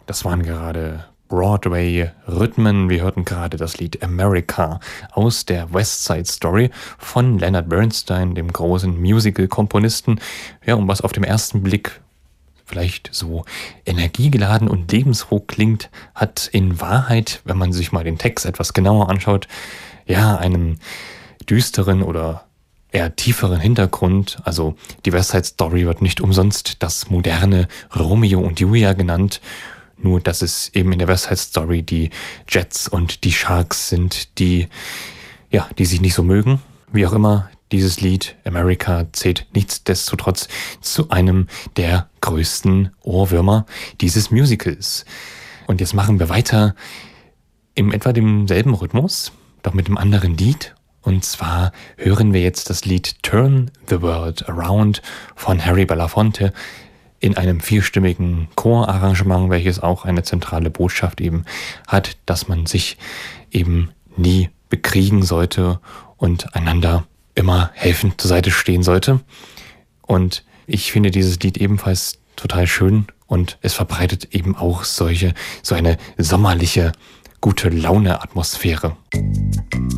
Das waren gerade Broadway-Rhythmen. Wir hörten gerade das Lied America aus der West Side Story von Leonard Bernstein, dem großen Musical-Komponisten. Ja, und was auf dem ersten Blick vielleicht so energiegeladen und lebensfroh klingt, hat in Wahrheit, wenn man sich mal den Text etwas genauer anschaut, ja, einen düsteren oder eher tieferen Hintergrund. Also die West Side Story wird nicht umsonst das moderne Romeo und Julia genannt. Nur, dass es eben in der West Side Story die Jets und die Sharks sind, die sich nicht so mögen. Wie auch immer, dieses Lied America zählt nichtsdestotrotz zu einem der größten Ohrwürmer dieses Musicals. Und jetzt machen wir weiter in etwa demselben Rhythmus, doch mit einem anderen Lied. Und zwar hören wir jetzt das Lied Turn the World Around von Harry Belafonte in einem vierstimmigen Chorarrangement, welches auch eine zentrale Botschaft eben hat, dass man sich eben nie bekriegen sollte und einander immer helfend zur Seite stehen sollte. Und ich finde dieses Lied ebenfalls total schön und es verbreitet eben auch so eine sommerliche, gute Laune-Atmosphäre.